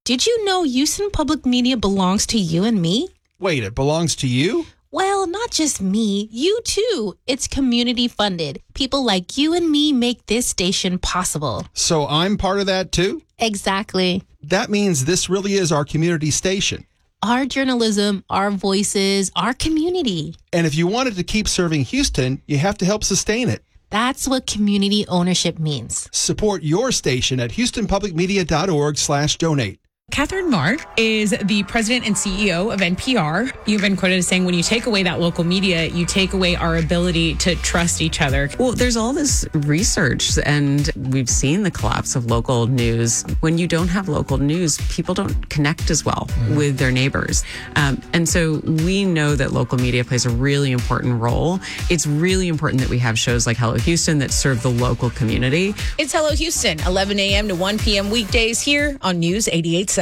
Did you know Houston Public Media belongs to you and me? Wait, it belongs to you? Well, not just me, you too. It's community funded. People like you and me make this station possible. So I'm part of that too? Exactly. That means this really is our community station. Our journalism, our voices, our community. And if you wanted to keep serving Houston, you have to help sustain it. That's what community ownership means. Support your station at houstonpublicmedia.org/donate. Catherine Mark is the president and CEO of NPR. You've been quoted as saying, when you take away that local media, you take away our ability to trust each other. Well, there's all this research, and we've seen the collapse of local news. When you don't have local news, people don't connect as well with their neighbors. And so we know that local media plays a really important role. It's really important that we have shows like Hello Houston that serve the local community. It's Hello Houston, 11 a.m. to 1 p.m. weekdays here on News 88.7.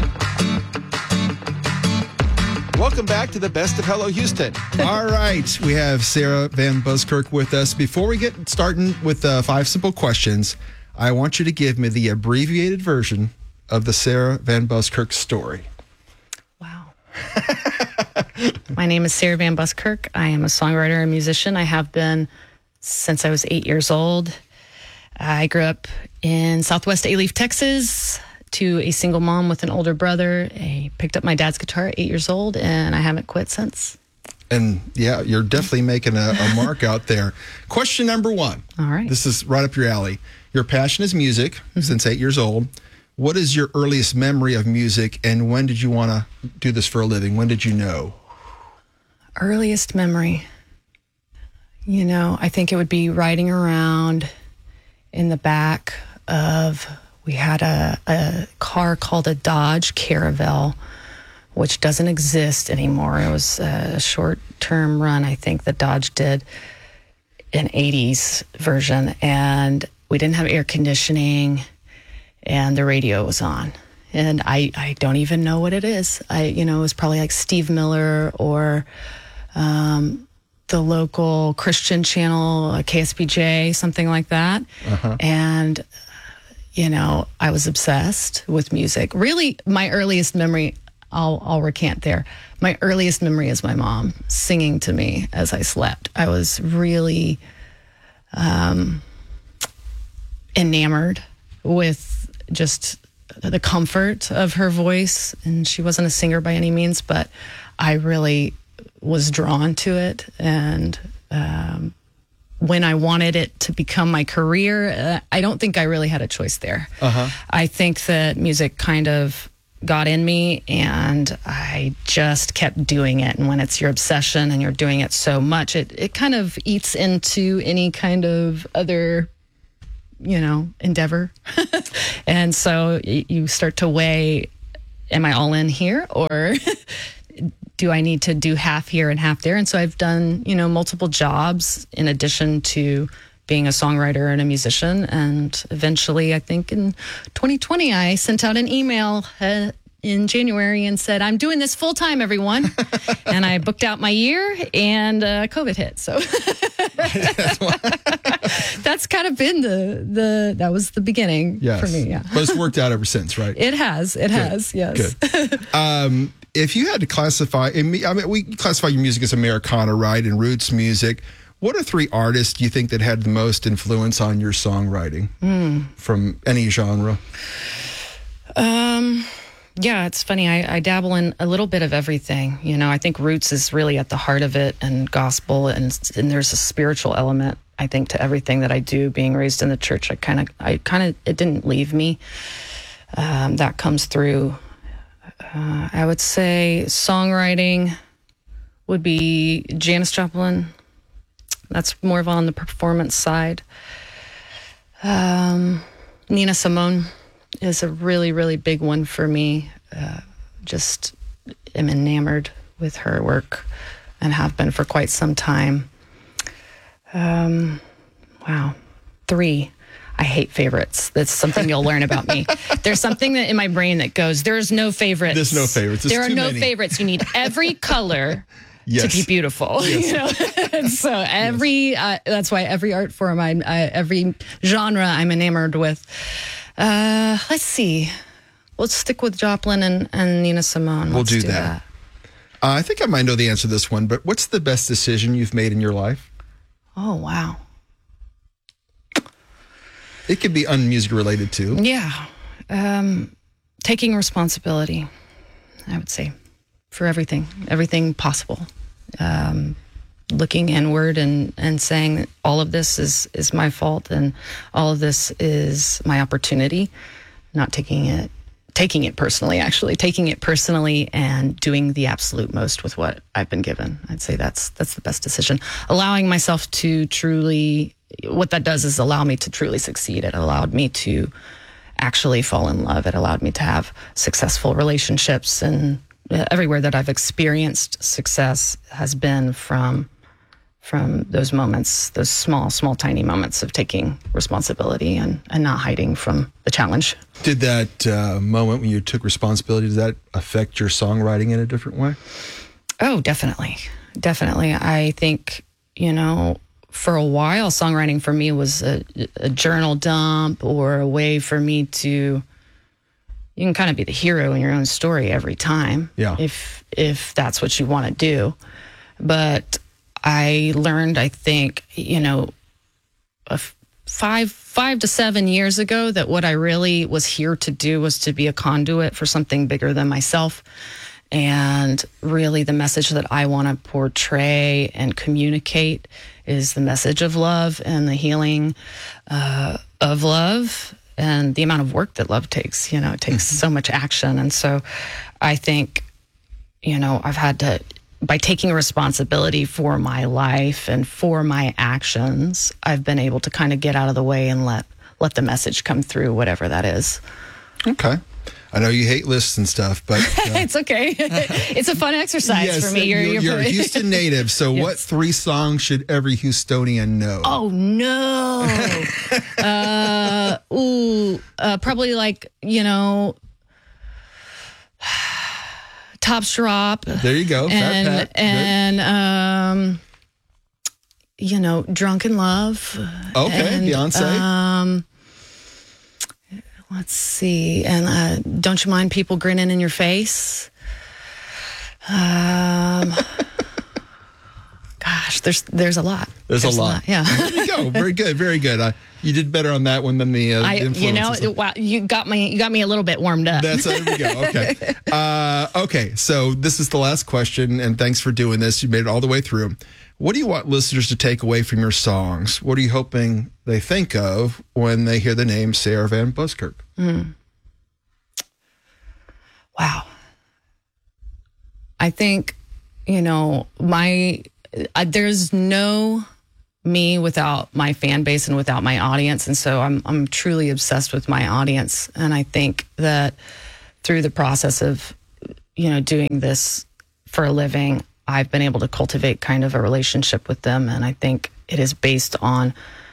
Welcome back to the best of Hello Houston. All right, we have Sarah Van Buskirk with us. Before we get started with 5 simple questions, I want you to give me the abbreviated version of the Sarah Van Buskirk story. Wow. My name is Sarah Van Buskirk. I am a songwriter and musician. I have been since I was 8 years old. I grew up in Southwest Alief, Texas, to a single mom with an older brother. I picked up my dad's guitar at 8 years old, and I haven't quit since. And yeah, you're definitely making a mark out there. Question number 1. All right. This is right up your alley. Your passion is music since 8 years old. What is your earliest memory of music, and when did you want to do this for a living? When did you know? Earliest memory. You know, I think it would be riding around in the back of... We had a car called a Dodge Caravel, which doesn't exist anymore. It was a short-term run, I think, that Dodge did, an 80s version. And we didn't have air conditioning, and the radio was on. And I don't even know what it is. It was probably like Steve Miller or the local Christian channel, KSBJ, something like that. And... I was obsessed with music. Really, my earliest memory, I'll recant there. My earliest memory is my mom singing to me as I slept. I was really enamored with just the comfort of her voice. And she wasn't a singer by any means, but I really was drawn to it. And when I wanted it to become my career, I don't think I really had a choice there. I think that music kind of got in me, and I just kept doing it. And when it's your obsession and you're doing it so much, it kind of eats into any kind of other, endeavor. And so you start to weigh, am I all in here, or do I need to do half here and half there? And so I've done, multiple jobs in addition to being a songwriter and a musician. And eventually, I think in 2020, I sent out an email in January and said, I'm doing this full time, everyone. And I booked out my year, and COVID hit. So that's kind of been that was the beginning for me. Yeah. But it's worked out ever since, right? It has. It has. Yes. Good. If you had to classify, we classify your music as Americana, right, and roots music. What are 3 artists do you think that had the most influence on your songwriting from any genre? Yeah, it's funny. I dabble in a little bit of everything. I think roots is really at the heart of it, and gospel, and there's a spiritual element, I think, to everything that I do. Being raised in the church, it didn't leave me. That comes through. I would say songwriting would be Janis Joplin. That's more of on the performance side. Nina Simone is a really, really big one for me. Just am enamored with her work and have been for quite some time. Wow. 3. I hate favorites. That's something you'll learn about me. There's something that in my brain that goes, there's no favorites. There's no favorites. There are no favorites. You need every color to be beautiful. Yes. So that's why every art form, every genre I'm enamored with. Let's see. let's stick with Joplin and Nina Simone. We'll Let's do that. I think I might know the answer to this one, but what's the best decision you've made in your life? Oh, wow. It could be unmusic related too. Yeah. Taking responsibility, I would say, for everything possible. Looking inward and saying that all of this is my fault and all of this is my opportunity, not taking it personally, actually taking it personally and doing the absolute most with what I've been given. I'd say that's the best decision. Allowing myself to truly, what that does is allow me to truly succeed. It allowed me to actually fall in love. It allowed me to have successful relationships, and everywhere that I've experienced success has been from those moments, those small, tiny moments of taking responsibility and not hiding from the challenge. Did that moment when you took responsibility, does that affect your songwriting in a different way? Oh, definitely. Definitely. I think, for a while, songwriting for me was a journal dump or a way for me to, you can kind of be the hero in your own story every time. Yeah. If that's what you want to do. But I learned, I think, 5 to 7 years ago that what I really was here to do was to be a conduit for something bigger than myself. And really the message that I want to portray and communicate is the message of love and the healing of love and the amount of work that love takes. It takes so much action. And so I think, I've had to, by taking responsibility for my life and for my actions, I've been able to kind of get out of the way and let the message come through, whatever that is. Okay. I know you hate lists and stuff, but it's okay. It's a fun exercise yes, for me. You're a Houston native, so Yes. what 3 songs should every Houstonian know? Oh no! Probably like Tops Drop. There you go. Fat Pat. And Drunk in Love. Okay, and, Beyonce. Let's see. And Don't You Mind People Grinning in Your Face. Gosh, there's a lot. There's a lot. Yeah. There you go. Very good. Very good. You did better on that one than the influences. Wow, you got me a little bit warmed up. There we go. Okay. Okay. So this is the last question, and thanks for doing this. You made it all the way through. What do you want listeners to take away from your songs? What are you hoping they think of when they hear the name Sarah Van Buskirk? Wow. I think, there's no me without my fan base and without my audience. And so I'm truly obsessed with my audience. And I think that through the process of, doing this for a living, I've been able to cultivate kind of a relationship with them. And I think it is based on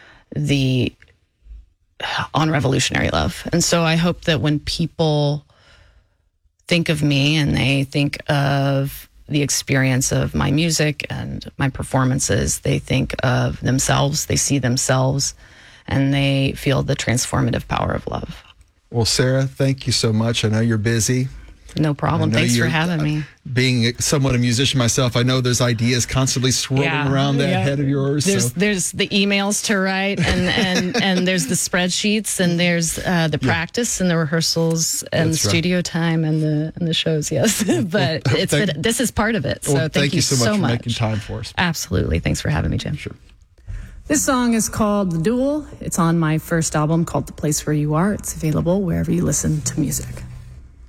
revolutionary love. And so I hope that when people think of me and they think of the experience of my music and my performances, they think of themselves, they see themselves, and they feel the transformative power of love. Well, Sarah, thank you so much. I know you're busy. No problem. Thanks for having me. Being somewhat a musician myself, I know there's ideas constantly swirling around that head of yours. There's the emails to write, and there's the spreadsheets, and there's the practice and the rehearsals and the studio time and the shows. Yes, but this is part of it. So well, thank you so much for making time for us. Absolutely. Thanks for having me, Jim. Sure. This song is called The Duel. It's on my first album called The Place Where You Are. It's available wherever you listen to music.